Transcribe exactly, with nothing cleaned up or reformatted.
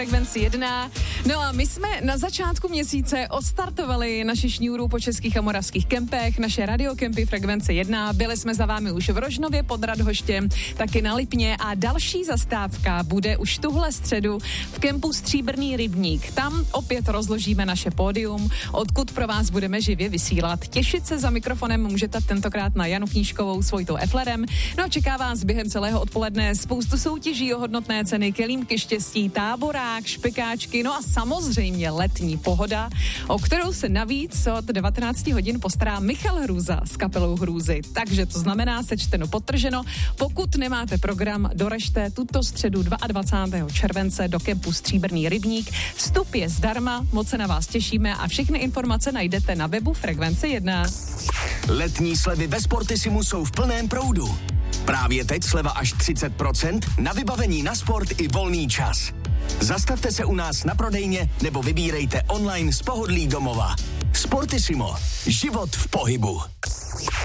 Frekvenci jedna. No a my jsme na začátku měsíce odstartovali naši šňůru po českých a moravských kempech, naše radiokempy Frekvence jedna. Byli jsme za vámi už v Rožnově pod Radhoštěm, taky na Lipně a další zastávka bude už tuhle středu v kempu Stříbrný rybník. Tam opět rozložíme naše pódium, odkud pro vás budeme živě vysílat. Těšit se za mikrofonem můžete tentokrát na Janu Knížkovou s Vojtou Eflerem. No a čeká vás během celého odpoledne spoustu soutěží o hodnotné ceny, kelímky štěstí, táborák, špekáčky, no a samozřejmě letní pohoda, o kterou se navíc od devatenácti hodin postará Michal Hrůza s kapelou Hrůzy. Takže to znamená sečteno podtrženo. Pokud nemáte program, doražte tuto středu dvacátého druhého července do kempu Stříbrný rybník. Vstup je zdarma, moc se na vás těšíme a všechny informace najdete na webu Frekvence jedna. Letní slevy ve Sportissimu jsou v plném proudu. Právě teď sleva až třicet procent na vybavení na sport i volný čas. Zastavte se u nás na prodejně nebo vybírejte online z pohodlí domova. Sportissimo. Život v pohybu.